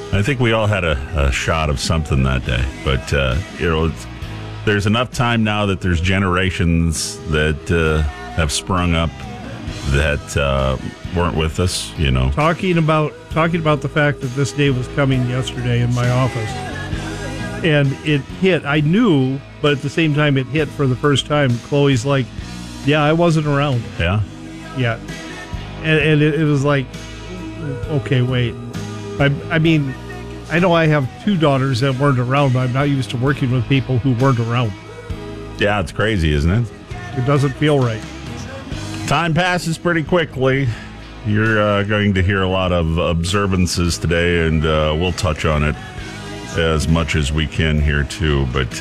I think we all had a shot of something that day. But, there's enough time now that there's generations that have sprung up that weren't with us, Talking about the fact that this day was coming yesterday in my office. And it hit. I knew, but at the same time it hit for the first time. Chloe's like, yeah, I wasn't around. Yeah? Yeah. And it was like, okay, wait. I mean, I know I have two daughters that weren't around, but I'm not used to working with people who weren't around. Yeah, it's crazy, isn't it? It doesn't feel right. Time passes pretty quickly. You're going to hear a lot of observances today, and we'll touch on it as much as we can here, too. But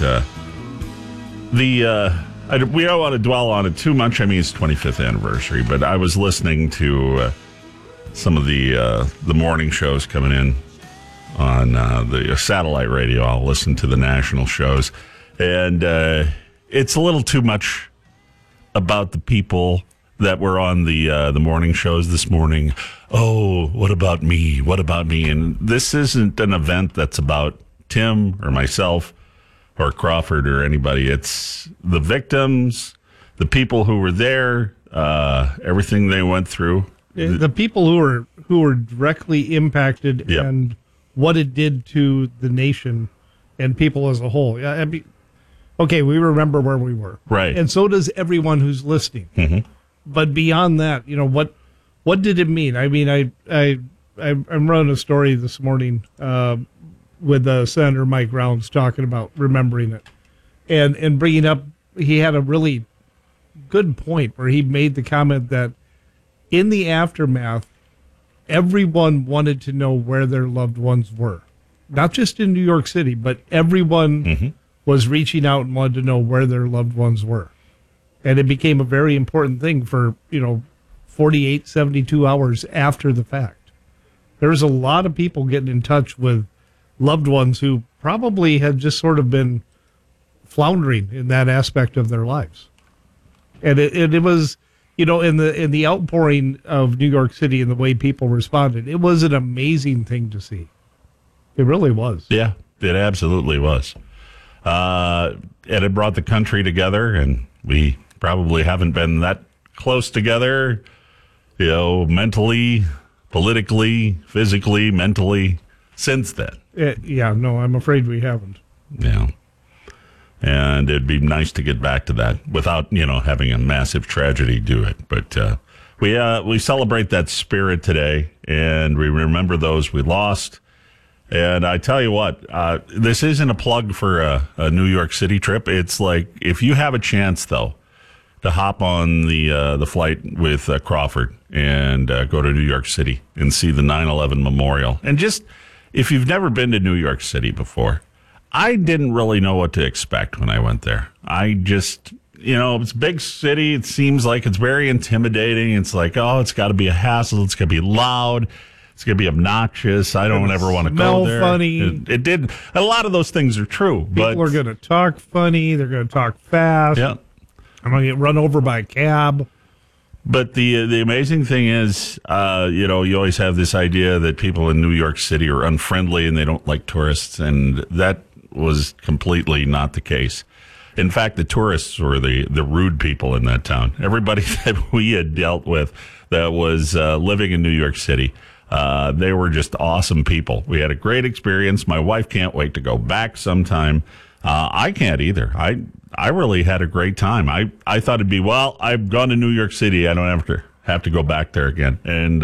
we don't want to dwell on it too much. I mean, it's 25th anniversary, but I was listening to some of the morning shows coming in on the satellite radio. I'll listen to the national shows, and it's a little too much about the people that were on the morning shows this morning. Oh, what about me? What about me? And this isn't an event that's about Tim or myself or Crawford or anybody. It's the victims, the people who were there, everything they went through. The people who were directly impacted, yep, and what it did to the nation and people as a whole. I mean, okay, we remember where we were, right, and so does everyone who's listening. Mm-hmm. But beyond that, what did it mean? I mean, I'm running a story this morning with Senator Mike Rounds talking about remembering it, and bringing up. He had a really good point where he made the comment that in the aftermath, everyone wanted to know where their loved ones were, not just in New York City, but everyone mm-hmm. was reaching out and wanted to know where their loved ones were. And it became a very important thing for, 48, 72 hours after the fact. There was a lot of people getting in touch with loved ones who probably had just sort of been floundering in that aspect of their lives. And it was, in the outpouring of New York City and the way people responded, it was an amazing thing to see. It really was. Yeah, it absolutely was. And it brought the country together, and we probably haven't been that close together, mentally, politically, physically, mentally, since then. I'm afraid we haven't. Yeah. And it'd be nice to get back to that without, having a massive tragedy do it. But we celebrate that spirit today, and we remember those we lost. And I tell you what, this isn't a plug for a New York City trip. It's like, if you have a chance, though, to hop on the flight with Crawford and go to New York City and see the 9/11 memorial. And just, if you've never been to New York City before, I didn't really know what to expect when I went there. I just, it's a big city. It seems like it's very intimidating. It's like, oh, it's got to be a hassle. It's going to be loud. It's going to be obnoxious. I don't ever want to go there. Funny. It did. A lot of those things are true. People are going to talk funny. They're going to talk fast. Yeah. I'm going to get run over by a cab. But the amazing thing is, you always have this idea that people in New York City are unfriendly and they don't like tourists, and that was completely not the case. In fact, the tourists were the rude people in that town. Everybody that we had dealt with that was living in New York City, they were just awesome people. We had a great experience. My wife can't wait to go back sometime. I can't either. I really had a great time. I thought it'd be, I've gone to New York City. I don't have to go back there again. And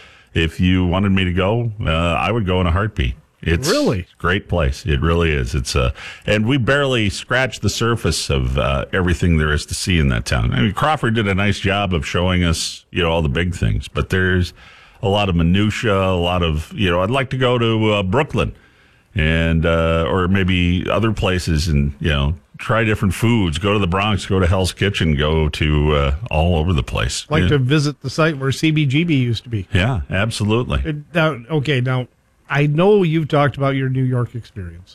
if you wanted me to go, I would go in a heartbeat. It's really a great place. It really is. It's and we barely scratched the surface of everything there is to see in that town. I mean, Crawford did a nice job of showing us, all the big things, but there's a lot of minutia, a lot of, I'd like to go to Brooklyn and or maybe other places and, try different foods, go to the Bronx, go to Hell's Kitchen, go to all over the place. Like to visit the site where CBGB used to be. Yeah, absolutely. Now, I know you've talked about your New York experience,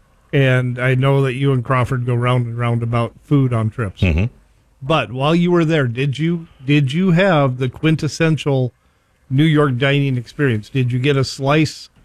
and I know that you and Crawford go round and round about food on trips. Mm-hmm. But while you were there, did you have the quintessential New York dining experience? Did you get a slice